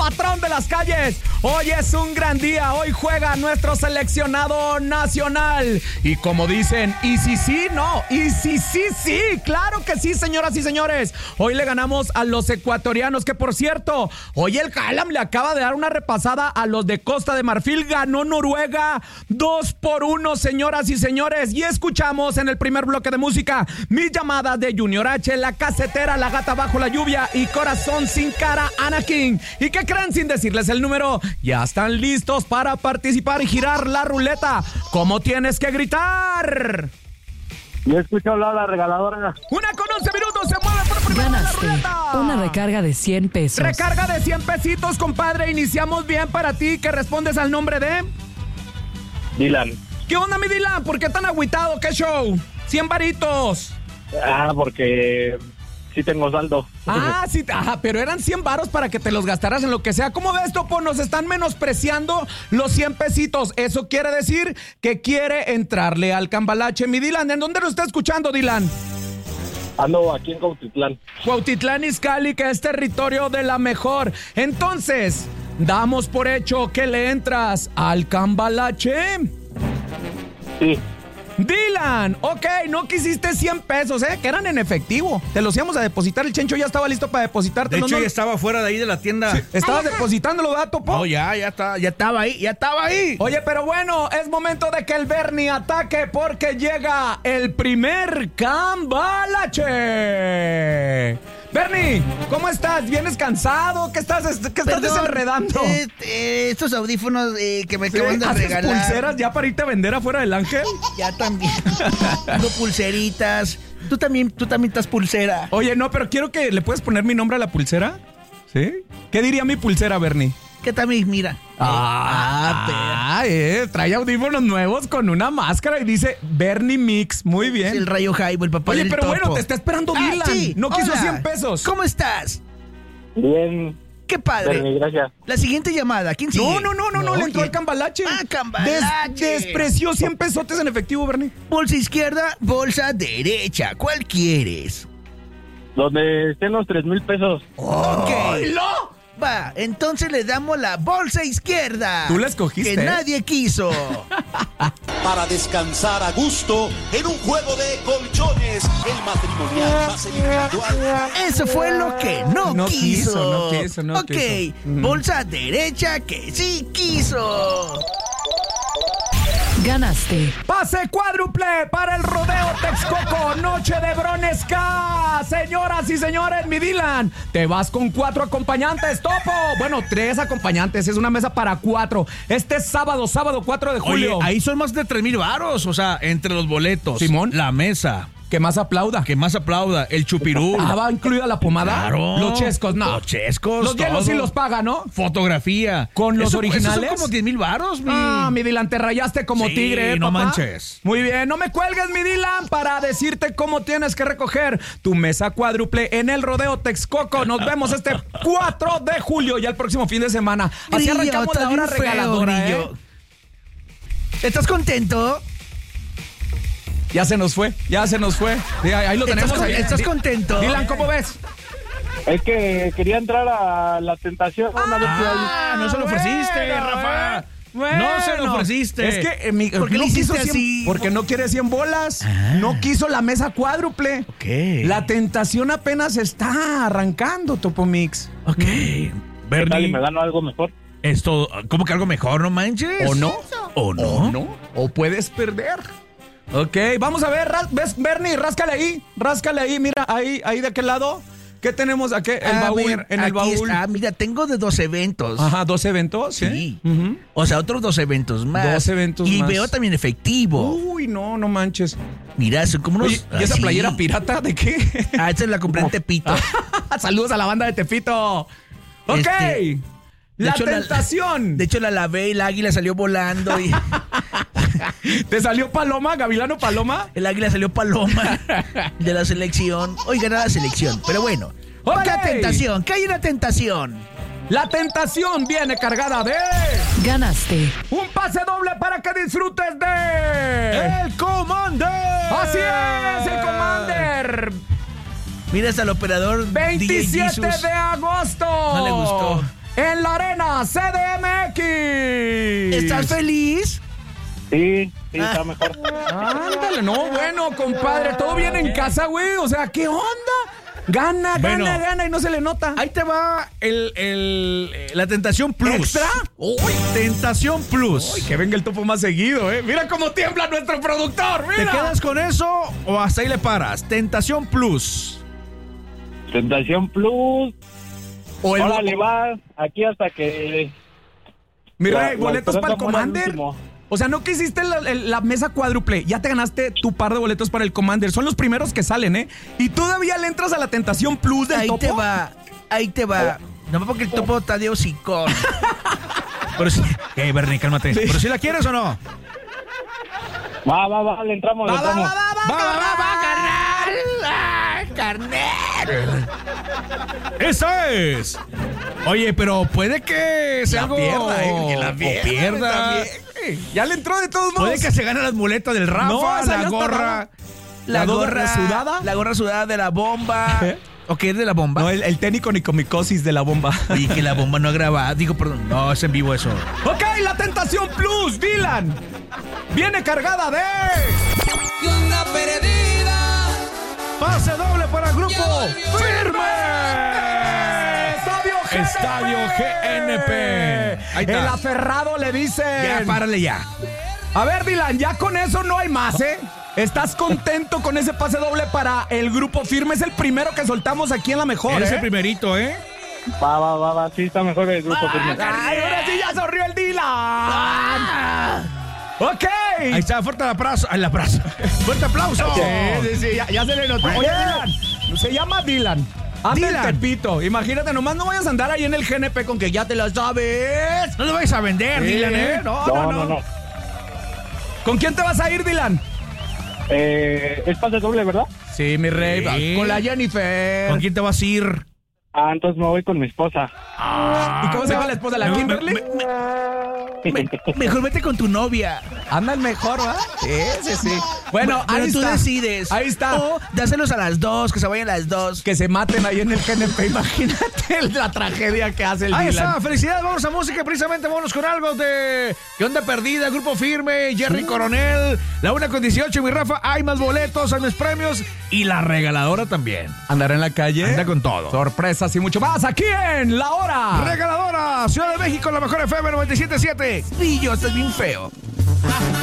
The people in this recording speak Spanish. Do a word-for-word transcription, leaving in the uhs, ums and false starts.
patrón de las calles. Hoy es un gran día, hoy juega nuestro seleccionado nacional. Y como dicen, y si sí, no, y si sí, sí, claro que sí, señoras y señores. Hoy le ganamos a los ecuatorianos, que por cierto, hoy el Callum le acaba de dar una repasada a los de Costa de Marfil. Ganó Noruega dos por uno, señoras y señores. Y escuchamos en el primer bloque de música mis llamadas de Junior H, La Casetera, La Gata Bajo la Lluvia y Corazón Sin Cara, Anakin. ¿Y qué creen? Sin decirles el número, ya están listos para participar y girar la ruleta. ¿Cómo tienes que gritar? Yo escucho hablar la regaladora. Una con once minutos, se mueve por primera vez la ruleta. Una recarga de cien pesos. Recarga de cien pesitos, compadre. Iniciamos bien para ti, que respondes al nombre de... Dylan. ¿Qué onda, mi Dylan? ¿Por qué tan agüitado? ¿Qué show? cien varitos. Ah, porque sí tengo saldo. Ah, sí, ajá, pero eran cien varos para que te los gastaras en lo que sea. ¿Cómo ves, Topo? Nos están menospreciando los cien pesitos. Eso quiere decir que quiere entrarle al cambalache. Mi Dylan, ¿en dónde lo está escuchando, Dylan? Ando aquí en Cuautitlán. Cuautitlán Izcalli, que es territorio de la mejor. Entonces, damos por hecho que le entras al cambalache. Sí. Dylan, ok, no quisiste cien pesos, ¿eh? Que eran en efectivo. Te los íbamos a depositar, el Chencho ya estaba listo para depositarte. De hecho, no, no, ya estaba fuera de ahí de la tienda. Sí, estabas depositándolo, ¿verdad, Topo? No, ya, ya está, ya estaba ahí, ya estaba ahí. Oye, pero bueno, es momento de que el Bernie ataque porque llega el primer cambalache. Bernie, ¿cómo estás? ¿Vienes cansado? ¿Qué estás, qué estás desenredando? Eh, eh, estos audífonos eh, que me acaban de ¿Haces regalar. pulseras ya para irte a vender afuera del Ángel? Ya también. Tengo pulseritas. Tú también, tú también estás pulsera. Oye, no, pero quiero que le puedes poner mi nombre a la pulsera. ¿Sí? ¿Qué diría mi pulsera, Bernie? ¿Qué también? Mira. Ah, ah eh, trae audífonos nuevos con una máscara y dice Bernie Mix. Muy bien. Es el Rayo Jaibo, el papá Oye, del pero Topo. bueno, te está esperando Ah, Dylan. sí. No quiso Hola. cien pesos. ¿Cómo estás? Bien. Qué padre. Bernie, gracias. La siguiente llamada, ¿quién sigue? No, no, no, no, no, le entró ¿quién? al cambalache. Ah, cambalache. Des- despreció cien pesotes en efectivo, Bernie. Bolsa izquierda, bolsa derecha. ¿Cuál quieres? Donde estén los tres mil pesos. Ok. ¡No! Va, entonces le damos la bolsa izquierda. Tú la escogiste, Que ¿eh? nadie quiso. Para descansar a gusto en un juego de colchones, el matrimonial más el individual. Eso fue lo que no, No quiso. quiso, no quiso, no Ok, quiso. Mm. bolsa derecha que sí quiso. Ganaste. Pase cuádruple para el rodeo Texcoco, noche de Bronesca. Señoras y señores, mi Dylan, te vas con cuatro acompañantes, Topo. Bueno, tres acompañantes, es una mesa para cuatro. Este es sábado, sábado cuatro de julio. Oye, ahí son más de tres mil varos, o sea, entre los boletos. Simón. La mesa. Que más aplauda. Que más aplauda. El chupirú. Ah, ¿va incluida la pomada? Claro. Los chescos, no. Los chescos, Los hielos sí todo. los paga, ¿no? Fotografía. ¿Con los Eso- originales? Esos son como diez mil varos, mi. Ah, mi Dylan, te rayaste como Sí, tigre, ¿eh, no papá? manches. Muy bien, no me cuelgues, mi Dylan, para decirte cómo tienes que recoger tu mesa cuádruple en el rodeo Texcoco. Nos vemos este cuatro de julio, ya el próximo fin de semana. Así Grillo, arrancamos está la hora bien feo, regaladora, Grillo. ¿eh? ¿Estás contento? Ya se nos fue, ya se nos fue. Sí, ahí, ahí lo ¿Estás tenemos. con- ahí. estás Di- contento? Dylan, ¿cómo ves? Es que quería entrar a la tentación. Una vez que hay- Ah, no se lo ofreciste, bueno, Rafa. bueno. No se lo ofreciste. Es que eh, mi, ¿Por qué no le hiciste quiso cien- así? Porque no quiere cien bolas. No quiso la mesa cuádruple. Ok. La tentación apenas está arrancando, Topo Mix. Ok. ¿Qué tal y Bernie, me gano algo mejor? esto, ¿cómo que algo mejor, no manches? ¿O no? ¿O no? ¿O no? ¿O puedes perder? Ok, vamos a ver, ras- ¿ves, Bernie? Ráscale ahí, ráscale ahí, mira, ahí, ahí de aquel lado. ¿Qué tenemos aquí? El A baúl, ver, en el aquí baúl. está. Mira, tengo de dos eventos. Ajá, dos eventos, ¿sí? Sí. Ujú. O sea, otros dos eventos más. Dos eventos y más. veo también efectivo. Uy, no, no manches. Mira, son como unos. Oye, ¿y esa así. playera pirata de qué? Ah, esa la compré en Tepito. Saludos a la banda de Tepito. Ok, Este, la hecho, la- tentación. De hecho, la lavé y el águila salió volando. Y ¿Te salió Paloma, Gavilano Paloma? el águila salió paloma de la selección. Hoy ganó la selección. Pero bueno. Ok. La tentación. ¿Qué hay en la tentación? La tentación viene cargada de Ganaste. un pase doble para que disfrutes de ¡El Commander! Así es, el Commander. Mira hasta el operador D J veintisiete Jesus. de agosto. No le gustó. en la arena C D M X. ¿Estás feliz? Sí, sí, está mejor. Ándale, no, bueno, compadre, todo bien en casa, güey. O sea, ¿qué onda? Gana, Bueno. gana, gana y no se le nota. Ahí te va el, el, la Tentación Plus. ¿Extra? Uy, Tentación Plus. Uy, que venga el topo más seguido, ¿eh? Mira cómo tiembla nuestro productor, ¿Te mira. quedas con eso o hasta ahí le paras? Tentación Plus. Tentación Plus. O el Órale, va aquí hasta que... Mi la- rey, la boletos para el esperanza muera al Commander. último. O sea, no que hiciste la, el- la mesa cuádruple. Ya te ganaste tu par de boletos para el Commander. Son los primeros que salen, ¿eh? Y todavía le entras a la Tentación Plus del Ahí topo. te va, ahí te va. No porque el topo está de hocicón. Pero sí. Hey, Bernie, cálmate. Sí. ¿Pero si la quieres o no? Va, va, va, le entramos, le Va, va, entramos. va, va, Va, va, va, va, carnal. Ah, carnal. ¡Eso es! Oye, pero puede que sea algo... pierda, eh, que la o pierda, pierda. también. Ya le entró de todos modos. Puede que se gane las muletas del Rafa, No, esa ya la está gorra... dada. La, ¿La gorra gorra sudada? La gorra sudada de la bomba. ¿Eh? ¿O qué es de la bomba? No, el, el técnico nicomicosis de la bomba. Oye, que la bomba no ha grabado. Digo, perdón. No, es en vivo eso. Ok, la Tentación Plus, Dylan. Viene cargada de... Y onda perdida. Pase doble para el grupo ¡Firme! Estadio G N P. Estadio G N P. Ahí está. El aferrado le dice... Ya, párale ya. A ver, Dylan, ya con eso no hay más, ¿eh? ¿Estás contento con ese pase doble para el grupo Firme? Es el primero que soltamos aquí en La Mejor, Eres ¿eh? el primerito, ¿eh? Va, va, va, va, sí, está mejor el grupo. firme. ¡Ay, ahora sí ya sonrió el Dylan! ¡Ok! Ahí está, fuerte el abrazo. El abrazo. Fuerte aplauso. Sí, sí, sí, ya, ya se le notó. Oye, Dylan, se llama Dylan. Anda Dylan. en Tepito. Imagínate, nomás no vayas a andar ahí en el G N P con que ya te lo sabes. No lo vayas a vender, Sí. Dylan, ¿eh? No, No, no, no. ¿Con quién te vas a ir, Dylan? Eh, es pase doble, ¿verdad? Sí, mi rey. Sí. Con la Jennifer. ¿Con quién te vas a ir? Ah, entonces me voy con mi esposa. ¿Y cómo se llama la esposa? ¿La Me- Kimberly? me- Me- mejor vete con tu novia. Anda el mejor, ¿verdad? Sí, sí, sí. Bueno, Pero ahí tú está. decides. Ahí está. O dáselos a las dos, que se vayan las dos. Que se maten ahí en el G N P. Imagínate la tragedia que hace el Ahí Dylan. está, felicidades, vamos a música, precisamente vámonos con algo de ¿Qué onda perdida? Grupo Firme, Jerry Coronel, la una con dieciocho, mi Rafa, hay más boletos, hay más premios y la regaladora también. Andará en la calle. Anda con todo. Sorpresas y mucho más aquí en La Hora. Regaladora, Ciudad de México, la mejor F M noventa y siete punto siete. Brillo, estás bien feo.